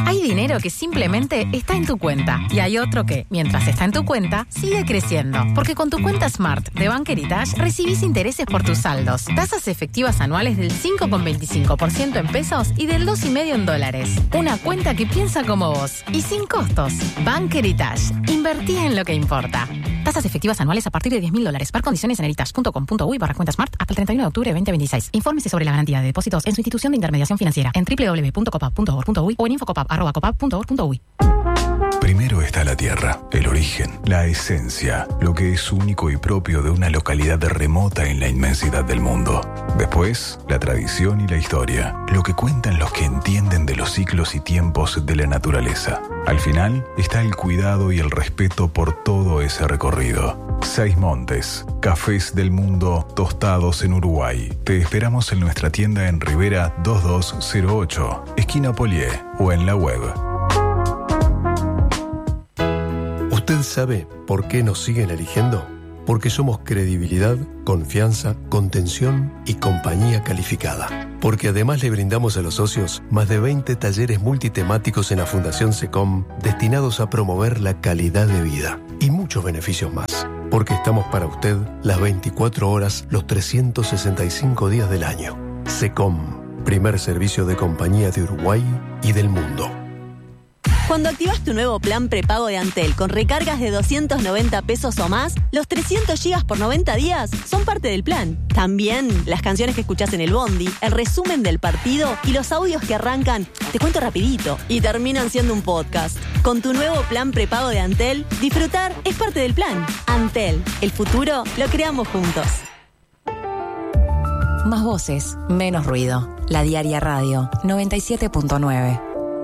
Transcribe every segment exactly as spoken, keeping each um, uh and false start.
Hay dinero que simplemente está en tu cuenta y hay otro que, mientras está en tu cuenta, sigue creciendo. Porque con tu cuenta Smart de Bank Heritage recibís intereses por tus saldos, tasas efectivas anuales del cinco coma veinticinco por ciento en pesos y del dos coma cinco por ciento en dólares. Una cuenta que piensa como vos y sin costos. Bank Heritage. Invertí en lo que importa. Tasas efectivas anuales a partir de diez mil dólares. Ver condiciones en heritage punto com punto uy barra cuenta Smart hasta el treinta y uno de octubre de veinte veintiséis. Infórmese sobre la garantía de depósitos en su institución de intermediación financiera en doble u doble u doble u punto copap punto org punto uy o en infocopap arroba copap punto org punto uy. Primero está la tierra, el origen, la esencia, lo que es único y propio de una localidad remota en la inmensidad del mundo. Después, la tradición y la historia, lo que cuentan los que entienden de los ciclos y tiempos de la naturaleza. Al final, está el cuidado y el respeto por todo ese recorrido. Seis Montes, cafés del mundo tostados en Uruguay. Te esperamos en nuestra tienda en Rivera dos dos cero ocho, esquina Polié, o en la web. ¿Usted sabe por qué nos siguen eligiendo? Porque somos credibilidad, confianza, contención y compañía calificada. Porque además le brindamos a los socios más de veinte talleres multitemáticos en la Fundación SECOM destinados a promover la calidad de vida y muchos beneficios más. Porque estamos para usted las veinticuatro horas, los trescientos sesenta y cinco días del año. SECOM, primer servicio de compañía de Uruguay y del mundo. Cuando activas tu nuevo plan prepago de Antel con recargas de doscientos noventa pesos o más, los trescientos gigas por noventa días son parte del plan. También las canciones que escuchás en el bondi, el resumen del partido y los audios que arrancan, te cuento rapidito, y terminan siendo un podcast. Con tu nuevo plan prepago de Antel, disfrutar es parte del plan. Antel, el futuro lo creamos juntos. Más voces, menos ruido. La Diaria Radio, noventa y siete punto nueve.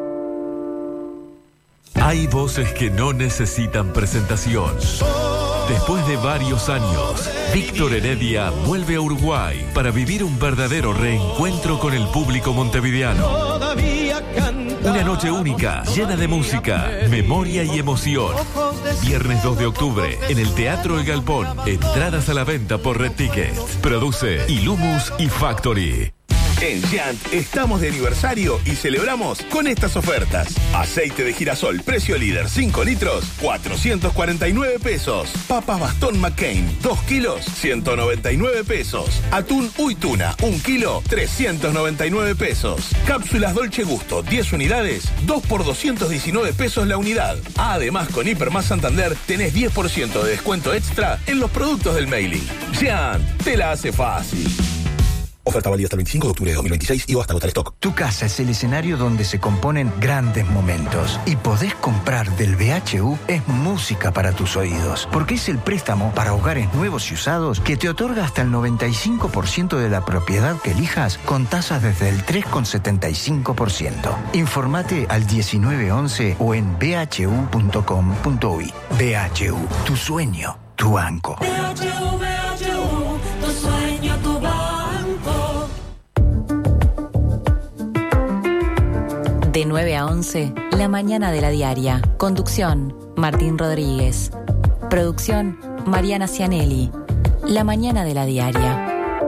Hay voces que no necesitan presentación. Después de varios años, Víctor Heredia vuelve a Uruguay para vivir un verdadero reencuentro con el público montevideano. Una noche única, llena de música, memoria y emoción. Viernes dos de octubre, en el Teatro El Galpón. Entradas a la venta por Red Ticket. Produce Ilumus y Factory. En Giant estamos de aniversario y celebramos con estas ofertas. Aceite de girasol, precio líder, cinco litros, cuatrocientos cuarenta y nueve pesos. Papas bastón McCain, dos kilos, ciento noventa y nueve pesos. Atún Uy Tuna, un kilo, trescientos noventa y nueve pesos. Cápsulas Dolce Gusto, diez unidades, dos por doscientos diecinueve pesos la unidad. Además, con Hipermás Santander tenés diez por ciento de descuento extra en los productos del mailing. Giant, te la hace fácil. Oferta válida hasta el veinticinco de octubre de dos mil veintiséis y o hasta agotar stock. Tu casa es el escenario donde se componen grandes momentos. Y podés comprar del B H U es música para tus oídos. Porque es el préstamo para hogares nuevos y usados que te otorga hasta el noventa y cinco por ciento de la propiedad que elijas con tasas desde el tres coma setenta y cinco por ciento. Informate al diecinueve once o en b h u punto com punto uy. B H U, tu sueño, tu banco. B H U, B H U, tu sueño, tu banco. De nueve a once, La Mañana de la Diaria. Conducción, Martín Rodríguez. Producción, Mariana Cianelli. La Mañana de la Diaria.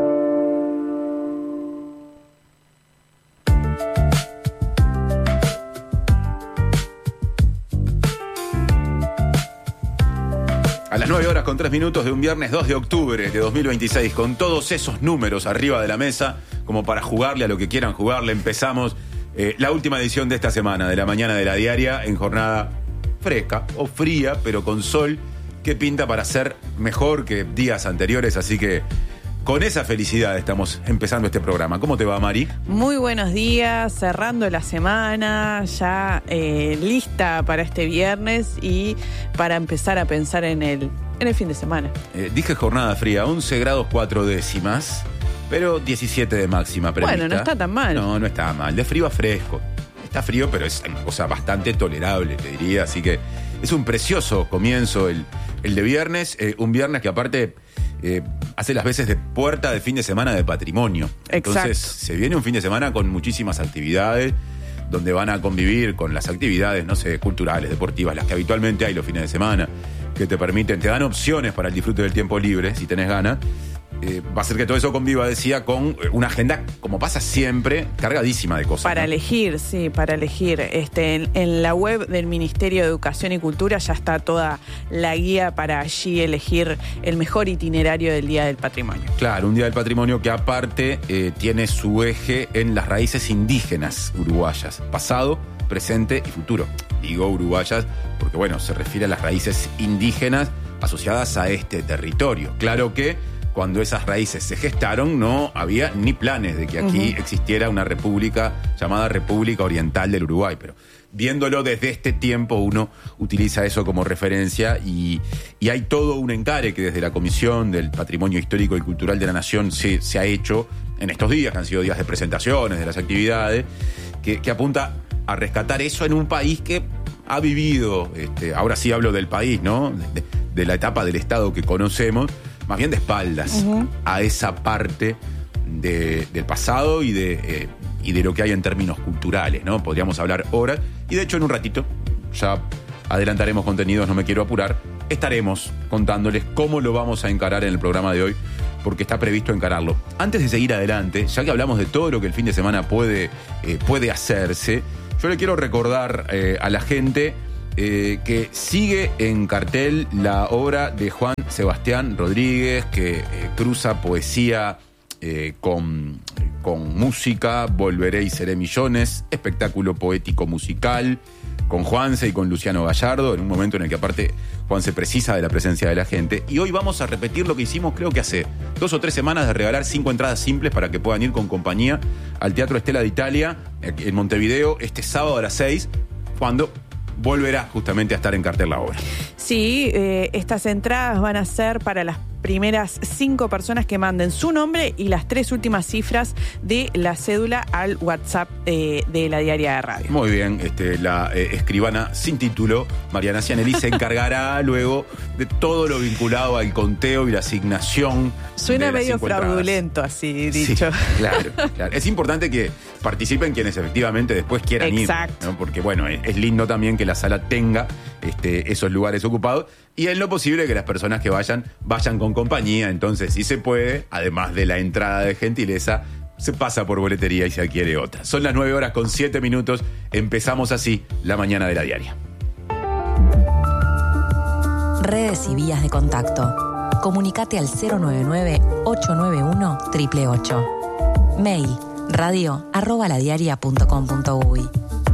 A las nueve horas con tres minutos de un viernes dos de octubre de dos mil veintiséis, con todos esos números arriba de la mesa, como para jugarle a lo que quieran jugarle, empezamos eh, la última edición de esta semana, de La Mañana de la Diaria, en jornada fresca o fría, pero con sol, que pinta para ser mejor que días anteriores, así que con esa felicidad estamos empezando este programa. ¿Cómo te va, Mari? Muy buenos días, cerrando la semana, ya eh, lista para este viernes y para empezar a pensar en el, en el fin de semana. Eh, dije jornada fría, once grados cuatro décimas, pero diecisiete de máxima prevista. Bueno, no está tan mal. No, no está mal, de frío a fresco. Está frío, pero es una cosa bastante tolerable, te diría, así que es un precioso comienzo el, el de viernes, eh, un viernes que aparte... Eh, hace las veces de puerta de fin de semana de patrimonio. Entonces Exacto. Se viene un fin de semana con muchísimas actividades donde van a convivir con las actividades, no sé, culturales, deportivas, las que habitualmente hay los fines de semana, que te permiten, te dan opciones para el disfrute del tiempo libre, si tenés ganas, eh, va a ser que todo eso conviva, decía, con una agenda, como pasa siempre, cargadísima de cosas. Para ¿no? elegir, sí, para elegir. Este, en, en la web del Ministerio de Educación y Cultura ya está toda la guía para allí elegir el mejor itinerario del Día del Patrimonio. Claro, un Día del Patrimonio que aparte eh, tiene su eje en las raíces indígenas uruguayas, pasado, presente y futuro. Digo uruguayas porque, bueno, se refiere a las raíces indígenas asociadas a este territorio. Claro que cuando esas raíces se gestaron no había ni planes de que aquí uh-huh. existiera una república llamada República Oriental del Uruguay, pero viéndolo desde este tiempo uno utiliza eso como referencia y, y hay todo un encare que desde la Comisión del Patrimonio Histórico y Cultural de la Nación se, se ha hecho en estos días, que han sido días de presentaciones, de las actividades, que, que apunta a rescatar eso en un país que ha vivido, este, ahora sí hablo del país, ¿no? De, de la etapa del Estado que conocemos, más bien de espaldas uh-huh. a esa parte de, del pasado y de, eh, y de lo que hay en términos culturales, ¿no? Podríamos hablar horas, y de hecho en un ratito, ya adelantaremos contenidos, no me quiero apurar, estaremos contándoles cómo lo vamos a encarar en el programa de hoy, porque está previsto encararlo. Antes de seguir adelante, ya que hablamos de todo lo que el fin de semana puede, eh, puede hacerse, yo le quiero recordar eh, a la gente eh, que sigue en cartel la obra de Juan Sebastián Rodríguez, que eh, cruza poesía eh, con, con música, Volveré y seré millones, espectáculo poético musical, con Juanse y con Luciano Gallardo, en un momento en el que aparte Juanse precisa de la presencia de la gente. Y hoy vamos a repetir lo que hicimos creo que hace dos o tres semanas, de regalar cinco entradas simples para que puedan ir con compañía al Teatro Estela de Italia en Montevideo este sábado a las seis, cuando volverá justamente a estar en cartel la obra. Sí, eh, estas entradas van a ser para las primeras cinco personas que manden su nombre y las tres últimas cifras de la cédula al WhatsApp eh, de la Diaria de Radio. Muy bien, este, la eh, escribana sin título, Mariana Cianelli, se encargará luego de todo lo vinculado al conteo y la asignación. Suena de las medio cinco entradas. Fraudulento así dicho. Sí, claro, claro. Es importante que participen quienes efectivamente después quieran Exacto. ir, ¿no? Porque bueno, es, es lindo también que la sala tenga este, esos lugares ocupados, y en lo posible que las personas que vayan, vayan con compañía. Entonces, si se puede, además de la entrada de gentileza, se pasa por boletería y se adquiere otra. Son las nueve horas con siete minutos. Empezamos así la mañana de la Diaria. Redes y vías de contacto. Comunicate al cero nueve nueve, ocho nueve uno, ocho ocho ocho. Mail radio arroba ladiaria punto com punto uy.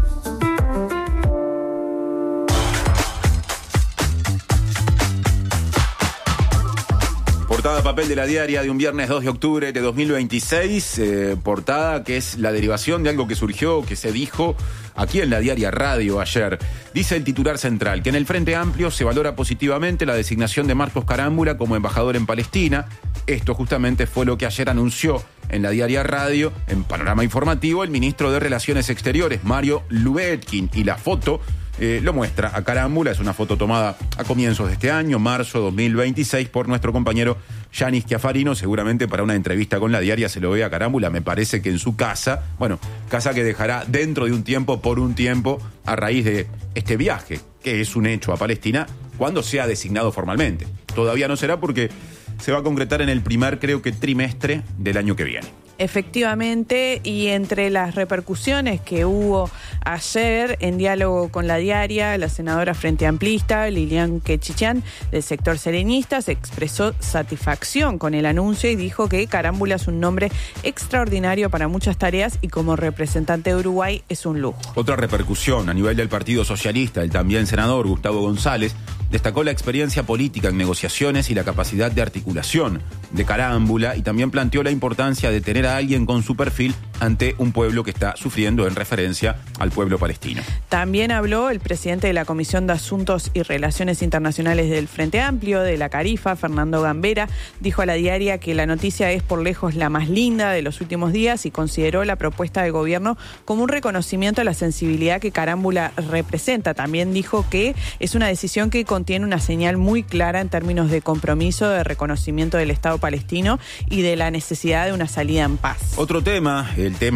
Portada papel de la Diaria de un viernes dos de octubre de dos mil veintiséis, eh, portada que es la derivación de algo que surgió, que se dijo aquí en la Diaria Radio ayer. Dice el titular central que en el Frente Amplio se valora positivamente la designación de Marcos Carámbula como embajador en Palestina. Esto justamente fue lo que ayer anunció en la Diaria Radio, en Panorama Informativo, el ministro de Relaciones Exteriores, Mario Lubetkin, y la foto Eh, lo muestra a Carámbula. Es una foto tomada a comienzos de este año, marzo dos mil veintiséis, por nuestro compañero Yanis Chiafarino. Seguramente para una entrevista con la Diaria se lo ve a Carámbula, me parece que en su casa, bueno, casa que dejará dentro de un tiempo, por un tiempo, a raíz de este viaje, que es un hecho a Palestina, cuando sea designado formalmente. Todavía no será porque se va a concretar en el primer, creo que, trimestre del año que viene. Efectivamente, y entre las repercusiones que hubo ayer en diálogo con la Diaria, la senadora Frente Amplista, Lilian Quechichán, del sector serenista, se expresó satisfacción con el anuncio y dijo que Carámbula es un nombre extraordinario para muchas tareas y como representante de Uruguay es un lujo. Otra repercusión a nivel del Partido Socialista, el también senador Gustavo González destacó la experiencia política en negociaciones y la capacidad de articulación de Carámbula, y también planteó la importancia de tener a alguien con su perfil ante un pueblo que está sufriendo, en referencia al pueblo palestino. También habló el presidente de la Comisión de Asuntos y Relaciones Internacionales del Frente Amplio, de la Carifa, Fernando Gambera. Dijo a la Diaria que la noticia es por lejos la más linda de los últimos días y consideró la propuesta del gobierno como un reconocimiento a la sensibilidad que Carámbula representa. También dijo que es una decisión que contiene una señal muy clara en términos de compromiso, de reconocimiento del Estado palestino y de la necesidad de una salida en paz. Otro tema, el tema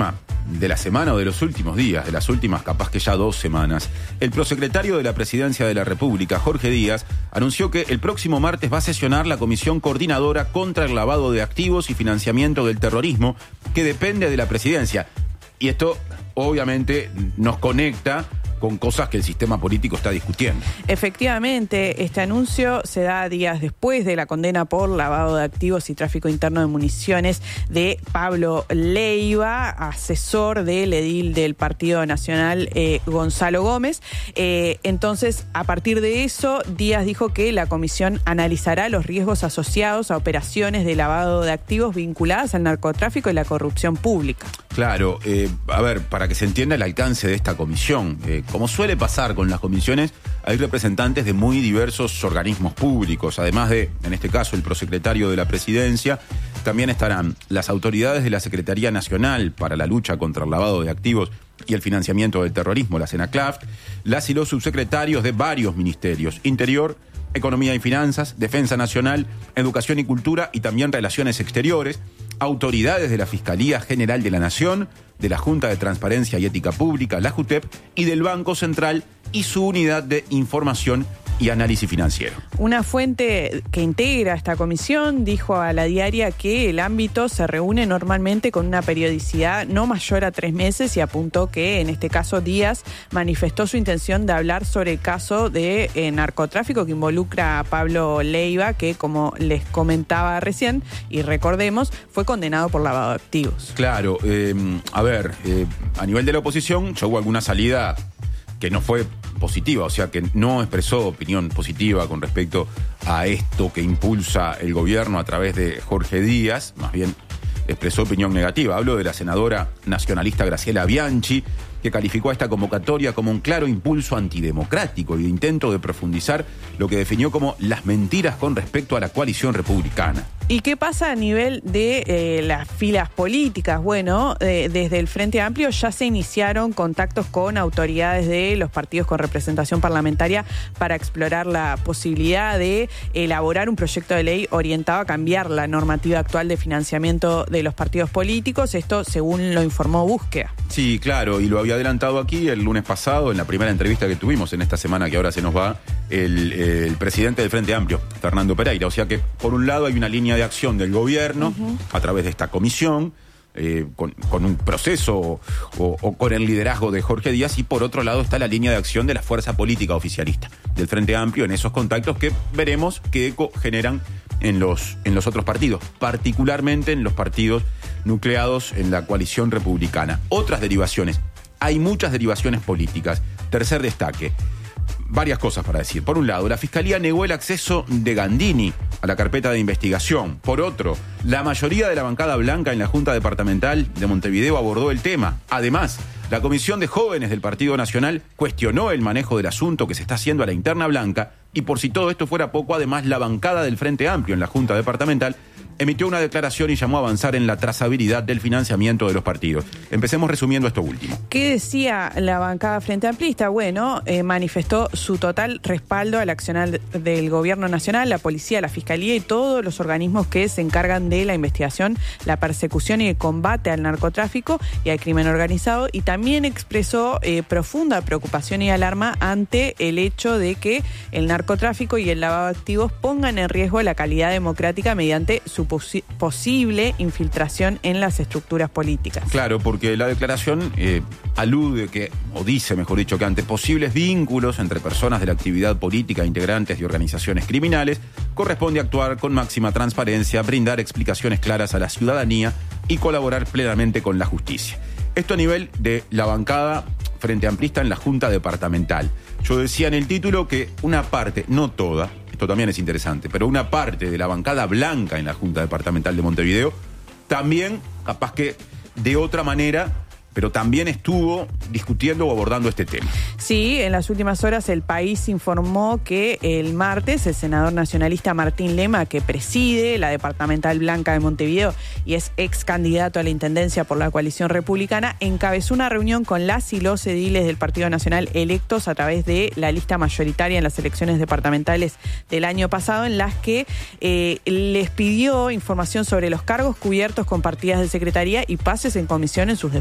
de la semana o de los últimos días, de las últimas capaz que ya dos semanas. El prosecretario de la Presidencia de la República, Jorge Díaz, anunció que el próximo martes va a sesionar la Comisión Coordinadora contra el Lavado de Activos y Financiamiento del Terrorismo, que depende de la Presidencia. Y esto, obviamente, nos conecta con cosas que el sistema político está discutiendo. Efectivamente, este anuncio se da días después de la condena por lavado de activos y tráfico interno de municiones de Pablo Leiva, asesor del edil del Partido Nacional, eh, Gonzalo Gómez. Eh, entonces, a partir de eso, Díaz dijo que la comisión analizará los riesgos asociados a operaciones de lavado de activos vinculadas al narcotráfico y la corrupción pública. Claro, eh, a ver, para que se entienda el alcance de esta comisión, eh, como suele pasar con las comisiones, hay representantes de muy diversos organismos públicos, además de, en este caso, el prosecretario de la Presidencia. También estarán las autoridades de la Secretaría Nacional para la Lucha contra el Lavado de Activos y el Financiamiento del Terrorismo, la CENACLAF, las y los subsecretarios de varios ministerios: Interior, Economía y Finanzas, Defensa Nacional, Educación y Cultura y también Relaciones Exteriores, autoridades de la Fiscalía General de la Nación, de la Junta de Transparencia y Ética Pública, la JUTEP, y del Banco Central y su Unidad de Información y Análisis Financiero. Una fuente que integra esta comisión dijo a La Diaria que el ámbito se reúne normalmente con una periodicidad no mayor a tres meses y apuntó que en este caso Díaz manifestó su intención de hablar sobre el caso de eh, narcotráfico que involucra a Pablo Leiva, que como les comentaba recién y recordemos fue condenado por lavado de activos. Claro, eh, a ver, eh, a nivel de la oposición ya hubo alguna salida que no fue positiva, o sea que no expresó opinión positiva con respecto a esto que impulsa el gobierno a través de Jorge Díaz, más bien expresó opinión negativa. Hablo de la senadora nacionalista Graciela Bianchi, que calificó a esta convocatoria como un claro impulso antidemocrático y de intento de profundizar lo que definió como las mentiras con respecto a la coalición republicana. ¿Y qué pasa a nivel de eh, las filas políticas? Bueno, eh, desde el Frente Amplio ya se iniciaron contactos con autoridades de los partidos con representación parlamentaria para explorar la posibilidad de elaborar un proyecto de ley orientado a cambiar la normativa actual de financiamiento de los partidos políticos. Esto según lo informó Búsqueda. Sí, claro, y lo había adelantado aquí el lunes pasado en la primera entrevista que tuvimos en esta semana que ahora se nos va el, el presidente del Frente Amplio, Fernando Pereira. O sea que por un lado hay una línea de acción del gobierno uh-huh. a través de esta comisión, eh, con, con un proceso o, o con el liderazgo de Jorge Díaz, y por otro lado está la línea de acción de la fuerza política oficialista del Frente Amplio en esos contactos que veremos qué eco generan en los, en los otros partidos, particularmente en los partidos nucleados en la coalición republicana. Otras derivaciones, hay muchas derivaciones políticas. Tercer destaque, varias cosas para decir. Por un lado, la Fiscalía negó el acceso de Gandini a la carpeta de investigación. Por otro, la mayoría de la bancada blanca en la Junta Departamental de Montevideo abordó el tema. Además, la Comisión de Jóvenes del Partido Nacional cuestionó el manejo del asunto que se está haciendo a la interna blanca y, por si todo esto fuera poco, además la bancada del Frente Amplio en la Junta Departamental emitió una declaración y llamó a avanzar en la trazabilidad del financiamiento de los partidos. Empecemos resumiendo esto último. ¿Qué decía la bancada Frente Amplista? Bueno, eh, manifestó su total respaldo al accionar del Gobierno Nacional, la Policía, la Fiscalía y todos los organismos que se encargan de la investigación, la persecución y el combate al narcotráfico y al crimen organizado, y también expresó eh, profunda preocupación y alarma ante el hecho de que el narcotráfico y el lavado de activos pongan en riesgo la calidad democrática mediante su posi- posible infiltración en las estructuras políticas. Claro, porque la declaración eh, alude que, o dice, mejor dicho, que ante posibles vínculos entre personas de la actividad política e integrantes de organizaciones criminales, corresponde actuar con máxima transparencia, brindar explicaciones claras a la ciudadanía y colaborar plenamente con la justicia. Esto a nivel de la bancada Frente Amplista en la Junta Departamental. Yo decía en el título que una parte, no toda, esto también es interesante, pero una parte de la bancada blanca en la Junta Departamental de Montevideo también, capaz que de otra manera, pero también estuvo discutiendo o abordando este tema. Sí, en las últimas horas el país informó que el martes el senador nacionalista Martín Lema, que preside la Departamental Blanca de Montevideo y es ex candidato a la intendencia por la coalición republicana, encabezó una reunión con las y los ediles del Partido Nacional electos a través de la lista mayoritaria en las elecciones departamentales del año pasado, en las que eh, les pidió información sobre los cargos cubiertos con partidas de secretaría y pases en comisión en sus despachos.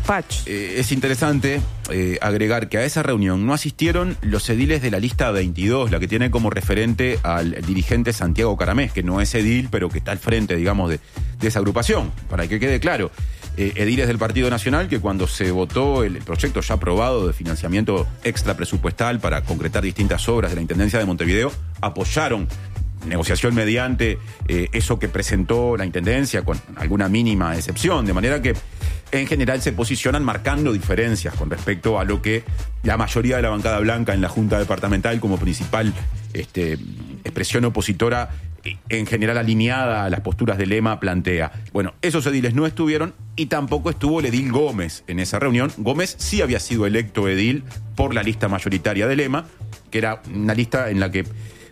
eh, es interesante eh, agregar que a esa reunión no asistieron los ediles de la lista veintidós, la que tiene como referente al dirigente Santiago Caramés, que no es edil, pero que está al frente, digamos, de, de esa agrupación, para que quede claro. Eh, ediles del Partido Nacional que cuando se votó el proyecto ya aprobado de financiamiento extra presupuestal para concretar distintas obras de la Intendencia de Montevideo, apoyaron negociación mediante eh, eso que presentó la Intendencia con alguna mínima excepción, de manera que en general se posicionan marcando diferencias con respecto a lo que la mayoría de la bancada blanca en la Junta Departamental como principal este, expresión opositora en general alineada a las posturas de Lema plantea. Bueno, esos ediles no estuvieron y tampoco estuvo el edil Gómez en esa reunión. Gómez sí había sido electo edil por la lista mayoritaria de Lema, que era una lista en la que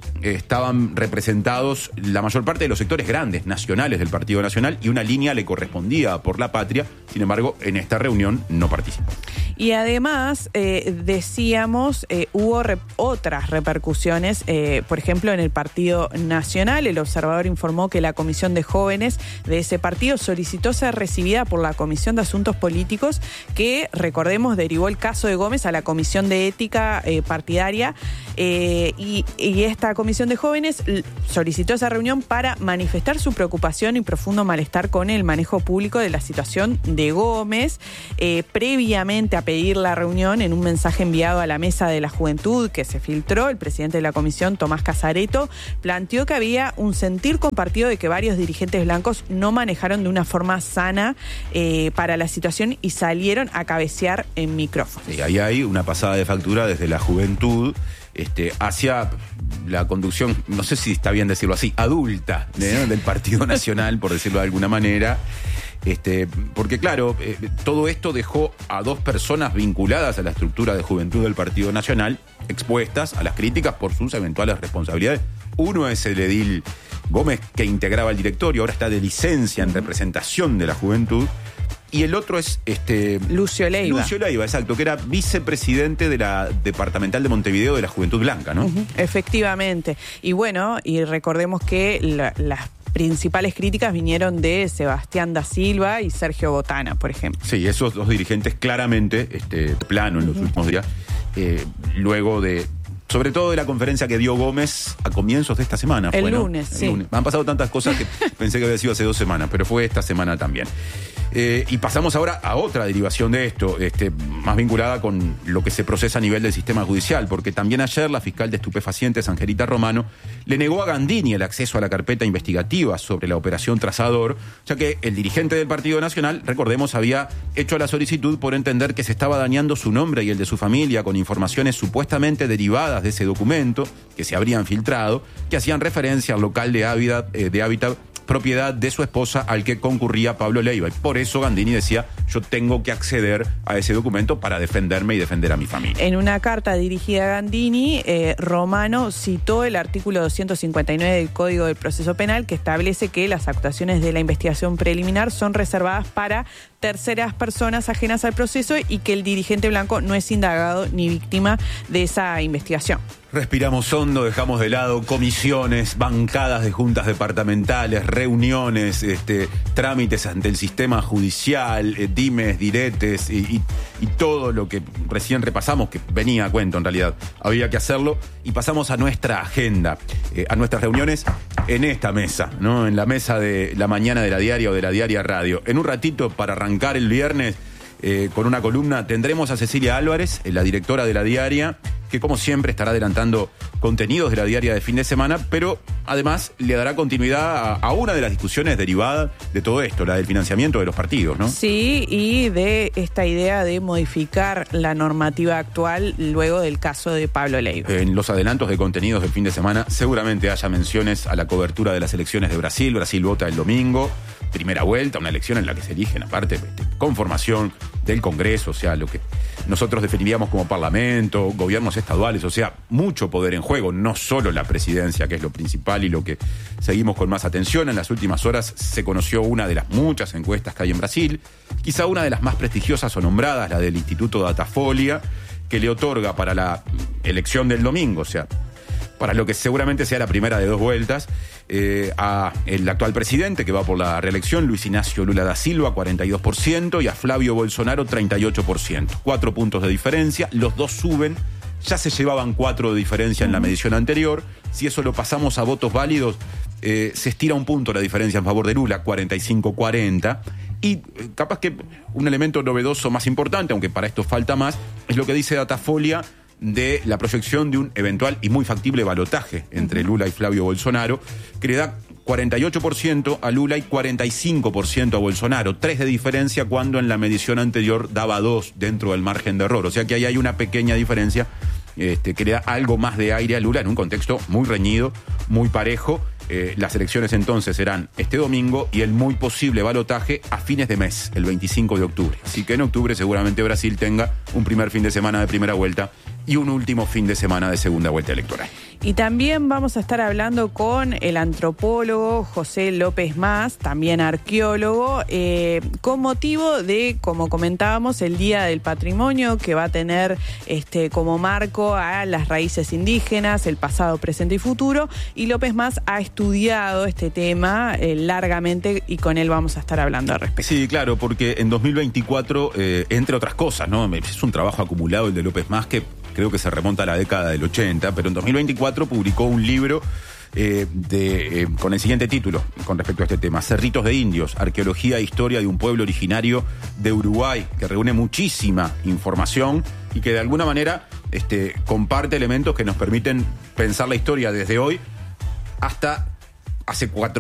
estaban representados la mayor parte de los sectores grandes, nacionales del Partido Nacional, y una línea le correspondía por la patria. Sin embargo, en esta reunión no participó. Y además, eh, decíamos, eh, hubo rep- otras repercusiones, eh, por ejemplo, en el Partido Nacional. El observador informó que la Comisión de Jóvenes de ese partido solicitó ser recibida por la Comisión de Asuntos Políticos, que, recordemos, derivó el caso de Gómez a la Comisión de Ética eh, Partidaria, eh, y, y esta Comisión de Jóvenes solicitó esa reunión para manifestar su preocupación y profundo malestar con el manejo público de la situación de Gómez. Eh, previamente a pedir la reunión, en un mensaje enviado a la Mesa de la Juventud que se filtró, el presidente de la comisión, Tomás Casareto, planteó que había un sentir compartido de que varios dirigentes blancos no manejaron de una forma sana eh, para la situación y salieron a cabecear en micrófonos. Y ahí hay una pasada de factura desde la juventud este, hacia la conducción, no sé si está bien decirlo así, adulta, ¿eh? del Partido Nacional, por decirlo de alguna manera. Este, porque claro, eh, todo esto dejó a dos personas vinculadas a la estructura de juventud del Partido Nacional expuestas a las críticas por sus eventuales responsabilidades. Uno es el edil Gómez, que integraba el directorio, ahora está de licencia en representación de la juventud. Y el otro es este Lucio Leiva. Lucio Leiva, exacto, que era vicepresidente de la Departamental de Montevideo de la Juventud Blanca, ¿no? Uh-huh, efectivamente. Y bueno, y recordemos que la, las principales críticas vinieron de Sebastián da Silva y Sergio Botana, por ejemplo. Sí, esos dos dirigentes claramente, este plano en los uh-huh. últimos días, eh, luego de... sobre todo de la conferencia que dio Gómez a comienzos de esta semana. El fue, ¿no? lunes, El sí. lunes. Han pasado tantas cosas que pensé que había sido hace dos semanas, pero fue esta semana también. Eh, y pasamos ahora a otra derivación de esto, este, más vinculada con lo que se procesa a nivel del sistema judicial, porque también ayer la fiscal de estupefacientes, Angelita Romano, le negó a Gandini el acceso a la carpeta investigativa sobre la operación Trazador, ya que el dirigente del Partido Nacional, recordemos, había hecho la solicitud por entender que se estaba dañando su nombre y el de su familia con informaciones supuestamente derivadas de ese documento que se habrían filtrado, que hacían referencia al local de Hábitat, eh, de Hábitat, propiedad de su esposa, al que concurría Pablo Leiva. Y por eso Gandini decía, yo tengo que acceder a ese documento para defenderme y defender a mi familia. En una carta dirigida a Gandini, eh, Romano citó el artículo doscientos cincuenta y nueve del Código del Proceso Penal, que establece que las actuaciones de la investigación preliminar son reservadas para terceras personas ajenas al proceso y que el dirigente blanco no es indagado ni víctima de esa investigación. Respiramos hondo, dejamos de lado comisiones, bancadas de juntas departamentales, reuniones, este, trámites ante el sistema judicial, eh, dimes, diretes y, y, y todo lo que recién repasamos, que venía a cuento en realidad. Había que hacerlo y pasamos a nuestra agenda, eh, a nuestras reuniones en esta mesa, ¿no? En la mesa de la mañana de la diaria o de la diaria radio. En un ratito, para arrancar el viernes, eh, con una columna, tendremos a Cecilia Álvarez, eh, la directora de la diaria, que como siempre estará adelantando contenidos de la diaria de fin de semana, pero además le dará continuidad a, a una de las discusiones derivadas de todo esto, la del financiamiento de los partidos, ¿no? Sí, y de esta idea de modificar la normativa actual luego del caso de Pablo Leiva. En los adelantos de contenidos del fin de semana seguramente haya menciones a la cobertura de las elecciones de Brasil. Brasil vota el domingo, primera vuelta, una elección en la que se eligen aparte conformación del Congreso, o sea, lo que nosotros definiríamos como parlamento, gobiernos estaduales, o sea, mucho poder en juego, no solo la presidencia, que es lo principal y lo que seguimos con más atención. En las últimas horas se conoció una de las muchas encuestas que hay en Brasil, quizá una de las más prestigiosas o nombradas, la del Instituto Datafolia, que le otorga para la elección del domingo, o sea, para lo que seguramente sea la primera de dos vueltas, eh, a el actual presidente que va por la reelección, Luis Ignacio Lula da Silva, cuarenta y dos por ciento, y a Flavio Bolsonaro, treinta y ocho por ciento. Cuatro puntos de diferencia, los dos suben, ya se llevaban cuatro de diferencia en la medición anterior. Si eso lo pasamos a votos válidos, eh, se estira un punto la diferencia en favor de Lula, cuarenta y cinco cuarenta. Y eh, capaz que un elemento novedoso más importante, aunque para esto falta más, es lo que dice Datafolia de la proyección de un eventual y muy factible balotaje entre Lula y Flavio Bolsonaro, que le da cuarenta y ocho por ciento a Lula y cuarenta y cinco por ciento a Bolsonaro. Tres de diferencia cuando en la medición anterior daba dos dentro del margen de error. O sea que ahí hay una pequeña diferencia este, que le da algo más de aire a Lula en un contexto muy reñido, muy parejo. Eh, las elecciones entonces serán este domingo y el muy posible balotaje a fines de mes, el veinticinco de octubre. Así que en octubre seguramente Brasil tenga un primer fin de semana de primera vuelta y un último fin de semana de segunda vuelta electoral. Y también vamos a estar hablando con el antropólogo José López Mas, también arqueólogo, eh, con motivo de, como comentábamos, el Día del Patrimonio, que va a tener este, como marco a las raíces indígenas, el pasado, presente y futuro. Y López Mas ha estudiado este tema eh, largamente y con él vamos a estar hablando al respecto. Sí, claro, porque en dos mil veinticuatro, eh, entre otras cosas, ¿no? Es un trabajo acumulado el de López Mas que creo que se remonta a la década del ochenta, pero en dos mil veinticuatro publicó un libro eh, de, eh, con el siguiente título con respecto a este tema: Cerritos de Indios, arqueología e historia de un pueblo originario de Uruguay, que reúne muchísima información y que de alguna manera este, comparte elementos que nos permiten pensar la historia desde hoy hasta hace cuatro